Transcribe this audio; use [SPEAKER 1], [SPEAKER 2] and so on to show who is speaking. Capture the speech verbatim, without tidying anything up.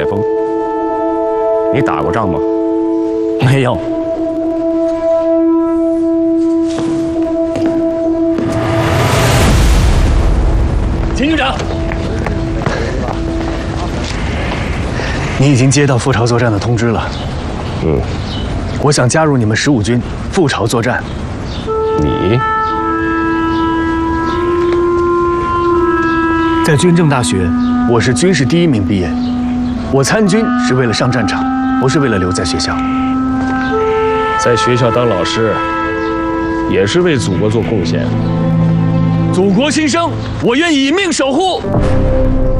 [SPEAKER 1] 前锋。你打过仗吗？
[SPEAKER 2] 没有。秦局长，你已经接到赴朝作战的通知了。
[SPEAKER 1] 嗯，
[SPEAKER 2] 我想加入你们十五军赴朝作战。
[SPEAKER 1] 你？
[SPEAKER 2] 在军政大学，我是军事第一名毕业。我参军是为了上战场，不是为了留在学校。
[SPEAKER 1] 在学校当老师，也是为祖国做贡献。
[SPEAKER 2] 祖国新生，我愿以命守护。